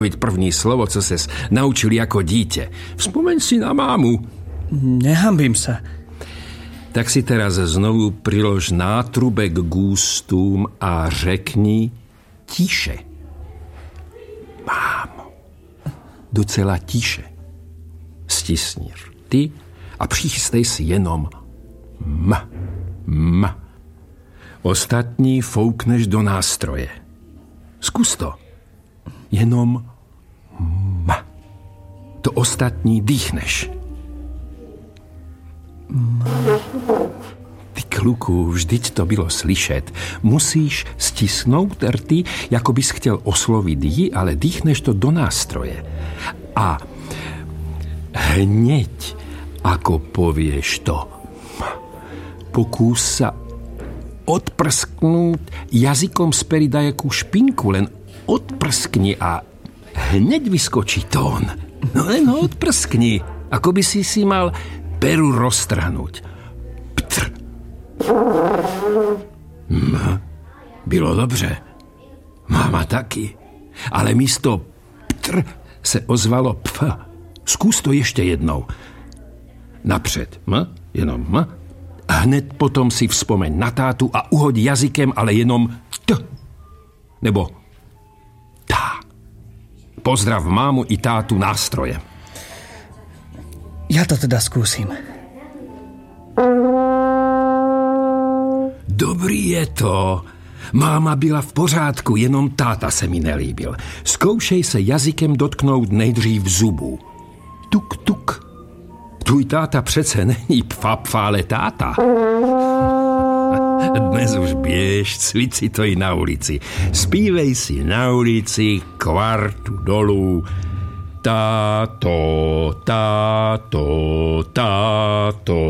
první slovo, co ses naučil jako dítě. Vzpomeň si na mámu. Nehambím sa. Tak si teraz znovu prilož nátrubek k ústům a řekni tiše. Mámo. Docela tiše. Stisni rty a přichystej si jenom m. Ostatní foukneš do nástroje. Zkus to. Jenom m. To ostatní dýchneš. Ty kluku, vždyť to bylo slyšet. Musíš stisnout rty, jako bys chtěl oslovit ji, ale dýchneš to do nástroje. A hneď, ako povieš to, pokús sa odprsknúť jazykom sperý dajakú špinku, len odprskni a hneď vyskočí tón. No len ho odprskni, ako by si mal peru roztrhnúť. Ptr. Bylo dobře. Máma taky. Ale místo ptr se ozvalo pf. Zkus to ještě jednou. Napřed. Jenom m. A hned potom si vzpomeň na tátu a uhoď jazykem, ale jenom t. Nebo tá. Pozdrav mámu i tátu nástrojem. Ja to teda skúsim. Dobrý je to. Máma byla v pořádku, jenom táta se mi nelíbil. Zkoušej se jazykem dotknout nejdřív zubů. Tuk, tuk. Tvůj táta přece není pfa, ale táta. Dnes už běž, cvič si to i na ulici. Zpívej si na ulici kvartu dolů. Táto, táto, táto.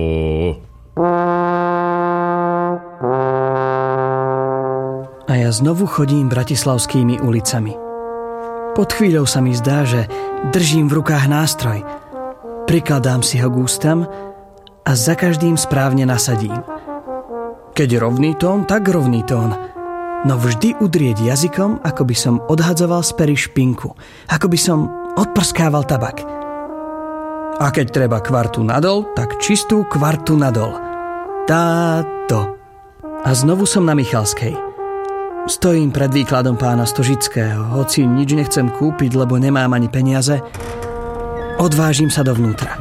A ja znovu chodím bratislavskými ulicami. Pod chvíľou sa mi zdá, že držím v rukách nástroj. Prikladám si ho k ústam a za každým správne nasadím. Keď rovný tón, tak rovný tón. No vždy udrieť jazykom, ako by som odhadzoval z pery špinku. Ako by som odprskával tabak. A keď treba kvartu nadol, tak čistú kvartu nadol. Táto. A znovu som na Michalskej. Stojím pred výkladom pána Stožického, hoci nič nechcem kúpiť, lebo nemám ani peniaze. Odvážim sa dovnútra.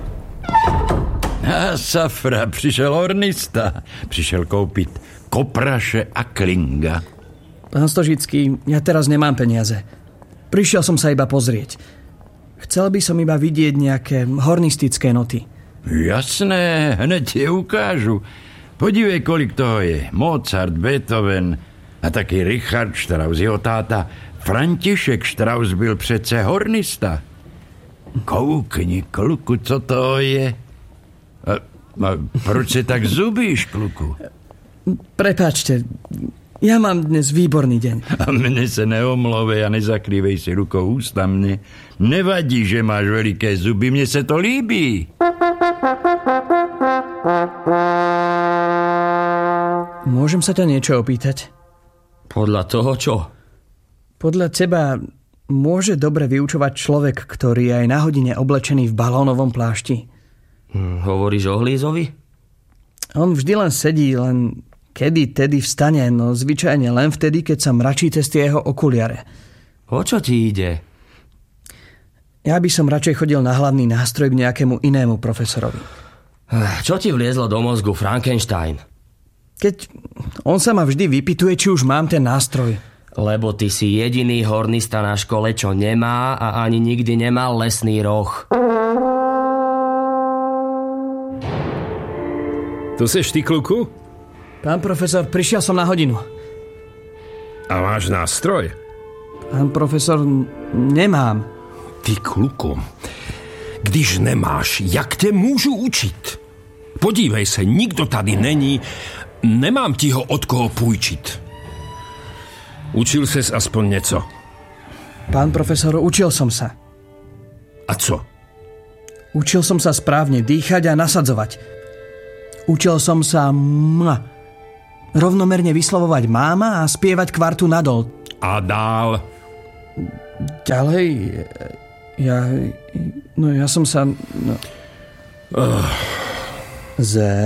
A safra, přišel hornista. Přišel koupit kopraše a klinga. Pán Stožický, ja teraz nemám peniaze. Prišiel som sa iba pozrieť. Chcel by som iba vidieť nejaké hornistické noty. Jasné, hned je ukážu. Podívej, kolik toho je. Mozart, Beethoven a taký Richard Strauss, jeho táta František Strauss byl přece hornista. Koukni, kluku, co to je? A proč se tak zubíš, kluku? Prepáčte, ja mám dnes výborný deň. A mne se neomlovej a nezakrývej si rukou ústa mne. Nevadí, že máš veliké zuby, mne se to líbí. Môžem sa ťa niečo opýtať? Podľa toho čo? Podľa teba môže dobre vyučovať človek, ktorý je aj na hodine oblečený v balónovom plášti? Hovoríš o Hlízovi? On vždy len sedí, len kedy tedy vstane, no zvyčajne len vtedy, keď sa mračí cez tie jeho okuliare. O čo ti ide? Ja by som radšej chodil na hlavný nástroj k nejakému inému profesorovi. Čo ti vliezlo do mozgu, Frankenstein? Keď on sa ma vždy vypytuje, či už mám ten nástroj. Lebo ty si jediný hornista na škole, čo nemá a ani nikdy nemal lesný roh. To seš ty, kluku? Pán profesor, prišiel som na hodinu. A máš nástroj? Pán profesor, nemám. Ty, kluku, když nemáš, jak tě můžu učit? Podívej se, nikdo tady není, nemám ti ho od koho půjčit. Učil ses aspoň něco? Pán profesor, učil som sa. A co? Učil som sa správne dýchať a nasadzovať. Učil som sa rovnomerne vyslovovať máma a spievať kvartu nadol. A dál? ďalej, ja som sa... No. Z